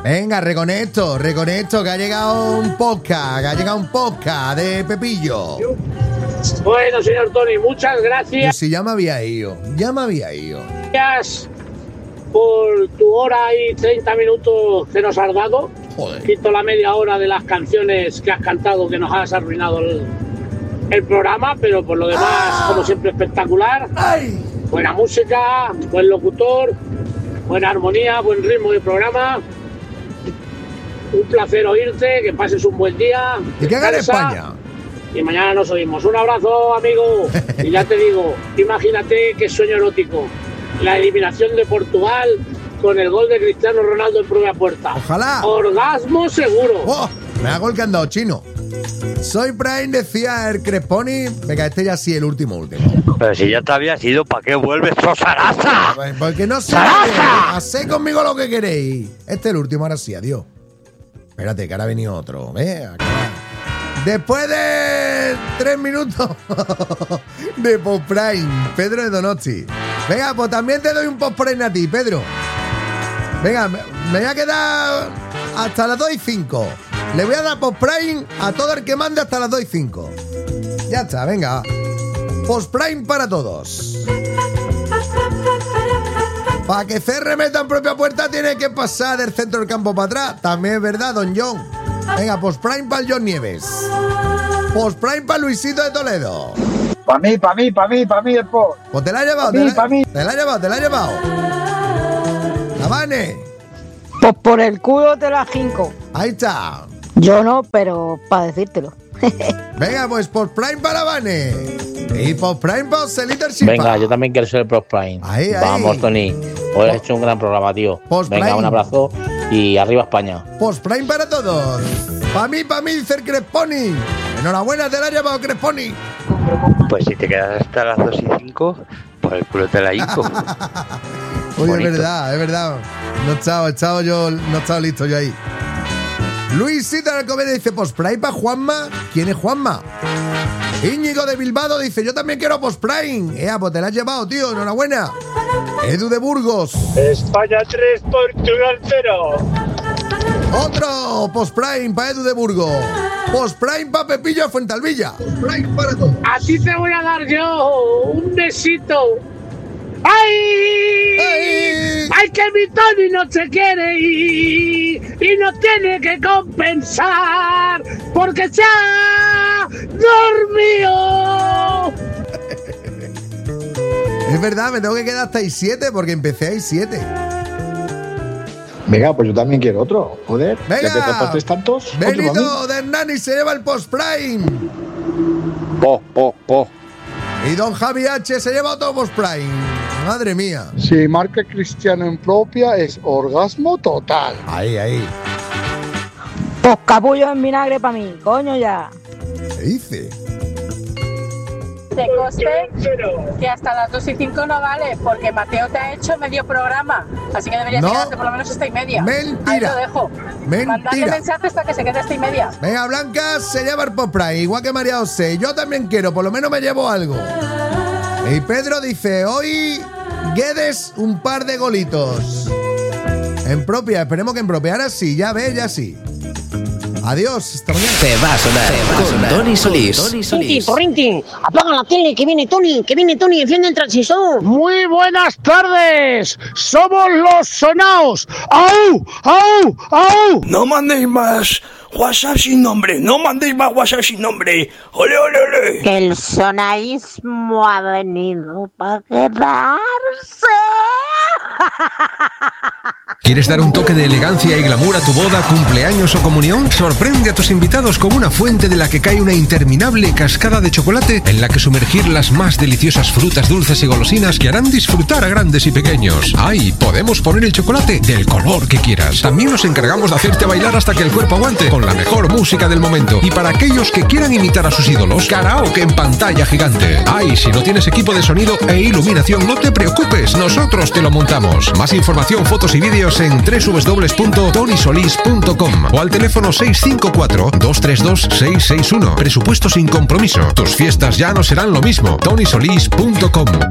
Venga, reconecto, que ha llegado un podcast de Pepillo. Bueno, señor Tony, muchas gracias. Pues si ya me había ido. Gracias por tu hora y 30 minutos que nos has dado. Joder. Quito la media hora de las canciones que has cantado, que nos has arruinado el programa, pero por lo demás, como siempre, espectacular. ¡Ay! Buena música, buen locutor, buena armonía, buen ritmo de programa. Un placer oírte, que pases un buen día. ¿Y qué gana Descansa, España? y mañana nos oímos. Un abrazo, amigo. Y ya te digo, imagínate qué sueño erótico. La eliminación de Portugal con el gol de Cristiano Ronaldo en propia puerta. Ojalá. Orgasmo seguro. ¡Oh! Me hago el candado chino. Soy Prime, decía el Cresponi. Venga, este ya sí, el último. Pero si ya te habías ido, ¿para qué vuelves, Sosaraza? Porque no sé. Haced conmigo lo que queréis. Este es el último, ahora sí, adiós. Espérate, que ahora ha venido otro. Después de 3 minutos de Post Prime, Pedro de Donosti. Venga, pues también te doy un Post Prime a ti, Pedro. Venga, me voy a quedar hasta las 2:05. Le voy a dar Post Prime a todo el que mande hasta las 2:05. Ya está, venga. Post Prime para todos. Para que CR meta en propia puerta tiene que pasar del centro del campo para atrás. También es verdad, don John. Venga, Post Prime para el John Nieves. Post Prime para Luisito de Toledo. Para mí, el post. Pues te la ha llevado, te la ha llevado. La Vane. Pues por el culo te la jinco. Ahí está. Yo no, pero para decírtelo. Venga, pues Post Prime para Vane. Y Post Prime para Celita el Chipa. Venga, yo también quiero ser el Post Prime. Ahí. Vamos, Tony. Hoy has hecho un gran programa, tío. Venga, un abrazo y arriba España. Post Prime para todos. Para mí, dice el Cresponi. Enhorabuena, te la ha llevado Cresponi. Pues si te quedas hasta las 2:05, por el culo te la hinco. Oye, es verdad. No estaba listo yo ahí. Luisito de Alcobendas dice Post Prime para Juanma. ¿Quién es Juanma? Íñigo de Bilbao dice yo también quiero Post Prime. Pues te la has llevado, tío, enhorabuena. Edu de Burgos. España 3, Portugal 0. Otro Post Prime para Edu de Burgos. Post Prime para Pepillo de Fuentalvilla. Prime para todos. A ti te voy a dar yo un besito. ¡Ay! ¡Ay, que mi Tony no te quiere ir! Y no tiene que compensar porque se ha dormido. Es verdad, me tengo que quedar hasta ahí 7 porque empecé ahí 7. Venga, pues yo también quiero otro. Joder, venga, ya te compartes tantos. Benito de Hernani se lleva el Post Prime. Y don Javi H se lleva otro Post Prime. Madre mía. Si marca Cristiano en propia es orgasmo total. Ahí. Pues capullo en vinagre para mí, coño ya. ¿Qué dice? Te conste que hasta las 2:05 no vale, porque Mateo te ha hecho medio programa. Así que deberías quedarte por lo menos hasta y media. Mentira. Ahí lo dejo. Mandadle mensaje hasta que se quede hasta y media. Venga, Blanca se lleva el Post Prime, igual que María José. Yo también quiero, por lo menos me llevo algo. Y Pedro dice, hoy Guedes un par de golitos. En propia, esperemos que en propia. Ahora sí, ya sí. Adiós, hasta mañana. Te va a sonar con Tony Solís. Rintin, apaga la tele, que viene Tony, enciende el transistor. Muy buenas tardes, somos los sonaos. ¡Au! No mandéis más WhatsApp sin nombre, Ole. Que el sonaísmo ha venido para quedarse. ¿Quieres dar un toque de elegancia y glamour a tu boda, cumpleaños o comunión? Sorprende a tus invitados con una fuente de la que cae una interminable cascada de chocolate en la que sumergir las más deliciosas frutas dulces y golosinas que harán disfrutar a grandes y pequeños. ¡Ay! Podemos poner el chocolate del color que quieras. También nos encargamos de hacerte bailar hasta que el cuerpo aguante con la mejor música del momento. Y para aquellos que quieran imitar a sus ídolos, karaoke en pantalla gigante. ¡Ay! Si no tienes equipo de sonido e iluminación, no te preocupes, nosotros te lo montamos. Más información, fotos y vídeos en www.tonysolis.com o al teléfono 654-232-661. Presupuesto sin compromiso. Tus fiestas ya no serán lo mismo. tonysolis.com.